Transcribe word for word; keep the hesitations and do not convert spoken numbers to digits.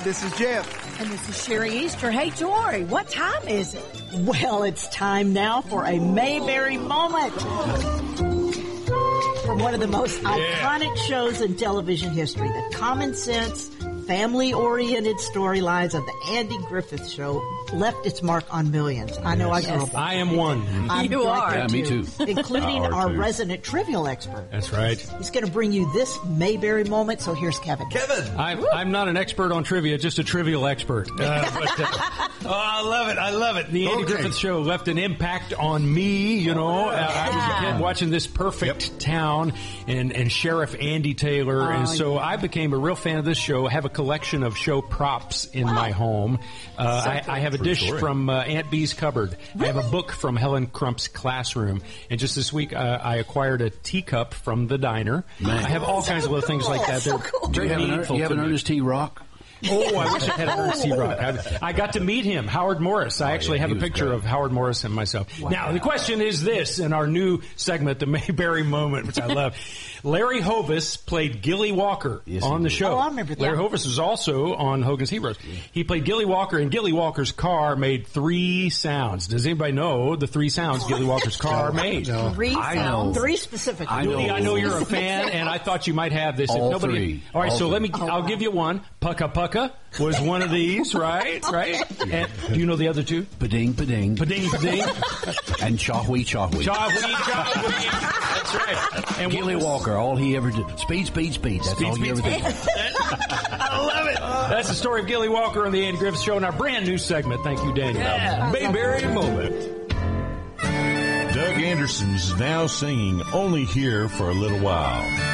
this is Jeff. And this is Sherry Easter. Hey, Tori, what time is it? Well, it's time now for a Mayberry moment. From one of the most yeah. iconic shows in television history, the common sense, family-oriented storylines of the Andy Griffith Show left its mark on millions. I know yes. I grew up. I am one. I'm you like are. Yeah, me too. Including our too. resident trivial expert. That's right. He's going to bring you this Mayberry moment, so here's Kevin. Kevin! I'm, I'm not an expert on trivia, just a trivial expert. Uh, but, uh, oh, I love it. I love it. The Andy okay. Griffith Show left an impact on me, you know. Uh, I was a kid watching this perfect yep. town and, and Sheriff Andy Taylor, oh, and so yeah. I became a real fan of this show. I have a collection of show props in wow. my home. Uh, so I, I have a dish story. from uh, Aunt Bee's cupboard. Really? I have a book from Helen Crump's classroom. And just this week, uh, I acquired a teacup from the diner. Man. I have all kinds of little things like that. So cool. Do you have an, you have an Ernest T. Rock? Oh, I wish I had an Ernest T. Rock. I, I got to meet him, Howard Morris. I actually oh, yeah, have a picture great. of Howard Morris and myself. Wow. Now, the question is this in our new segment, the Mayberry Moment, which I love. Larry Hovis played Gilly Walker yes, on the show. Oh, I remember that. Larry Hovis was also on Hogan's Heroes. Yeah. He played Gilly Walker, and Gilly Walker's car made three sounds. Does anybody know the three sounds Gilly Walker's car made? No. Three I sounds? know. Three specifically. I know. I know you're a fan, and I thought you might have this. All if nobody, three. All right, all so three. let me, oh, I'll wow. give you one. Pucka Pucka was one of these, right? Right? And do you know the other two? Pading, pading. Pading, pading. And Chahwee, Chahwee. Chahwee, Chahwee. That's right. And Gilly Walker, all he ever did. Speed, speed, speed. That's speed, all speed, he ever speed. did. I love it. That's the story of Gilly Walker on the Andy Griffith Show in our brand new segment. Thank you, Daniel. Yeah. Mayberry Moment. Doug Anderson is now singing Only Here for a Little While.